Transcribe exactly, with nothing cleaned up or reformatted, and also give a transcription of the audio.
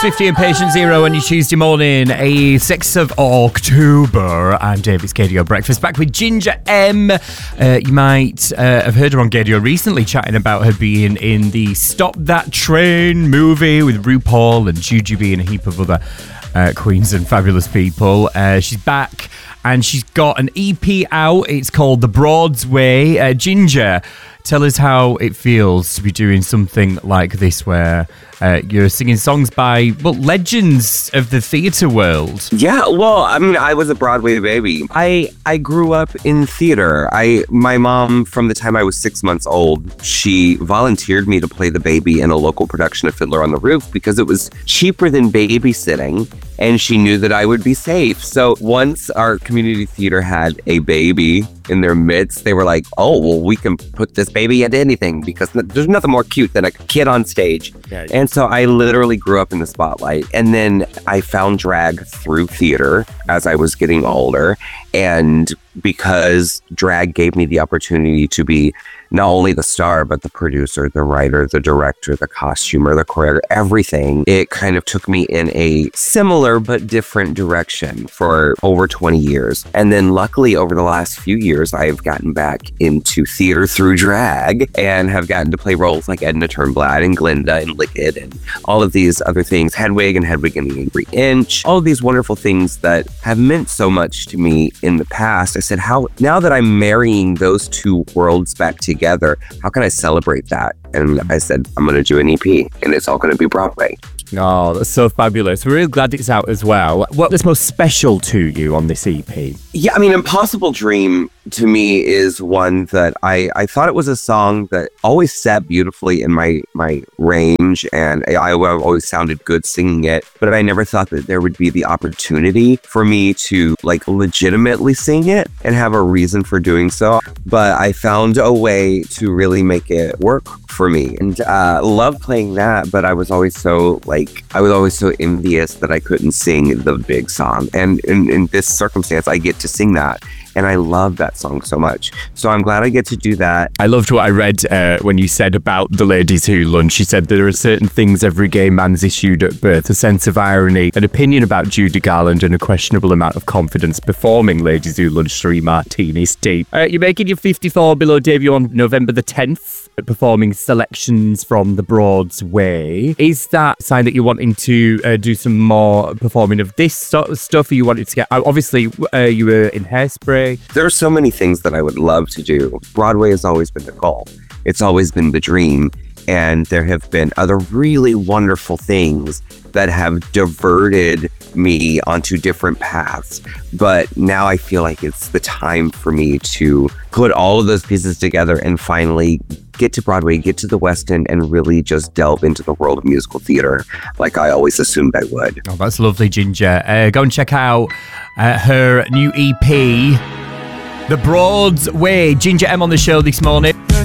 Swifty and Patient Zero on your Tuesday morning, a sixth of October. I'm David's Gaydio Breakfast, back with Ginger M. Uh, you might uh, have heard her on Gaydio recently chatting about her being in the Stop That Train movie with RuPaul and Jujubee and a heap of other uh, queens and fabulous people. Uh, she's back and she's got an E P out. It's called The Broad's Way. Uh, Ginger, tell us how it feels to be doing something like this where uh, you're singing songs by, well, legends of the theatre world. Yeah, well, I mean, I was a Broadway baby. I I grew up in theater. I my mom, from the time I was six months old, she volunteered me to play the baby in a local production of Fiddler on the Roof because it was cheaper than babysitting, and she knew that I would be safe. So once our community theater had a baby in their midst, they were like, oh, well, we can put this baby into anything because there's nothing more cute than a kid on stage. Yeah. And so I literally grew up in the spotlight. And then I found drag through theater as I was getting older. And because drag gave me the opportunity to be not only the star, but the producer, the writer, the director, the costumer, the choreographer, everything, it kind of took me in a similar but different direction for over twenty years. And then luckily over the last few years, I've gotten back into theater through drag and have gotten to play roles like Edna Turnblad and Glinda and Licked and all of these other things, Hedwig and Hedwig and the Angry Inch, all of these wonderful things that have meant so much to me in the past. I said, how, now that I'm marrying those two worlds back together, how can I celebrate that? And I said, I'm going to do an E P and it's all going to be Broadway. Oh, that's so fabulous. We're really glad it's out as well. What's most special to you on this E P? Yeah, I mean, Impossible Dream to me is one that I, I thought it was a song that always sat beautifully in my, my range, and I, I always sounded good singing it, but I never thought that there would be the opportunity for me to like legitimately sing it and have a reason for doing so. But I found a way to really make it work for me, and uh, love playing that. But I was always so like, I was always so envious that I couldn't sing the big song. And in, in this circumstance, I get to sing that. And I love that song so much. So I'm glad I get to do that. I loved what I read uh, when you said about the Ladies Who Lunch. You said there are certain things every gay man's issued at birth: a sense of irony, an opinion about Judy Garland, and a questionable amount of confidence performing Ladies Who Lunch three martinis deep. Uh, you're making your fifty-four Below debut on November the tenth, performing selections from The Broad's Way. Is that a sign that you're wanting to uh, do some more performing of this sort of stuff? Or you wanted to get out? Obviously, uh, you were in Hairspray. There are so many things that I would love to do. Broadway has always been the goal. It's always been the dream. And there have been other really wonderful things that have diverted me onto different paths. But now I feel like it's the time for me to put all of those pieces together and finally get to Broadway, get to the West End, and really just delve into the world of musical theater like I always assumed I would. Oh, that's lovely, Ginger. Uh, go and check out uh, her new E P, The Broad's Way. Ginger M on the show this morning.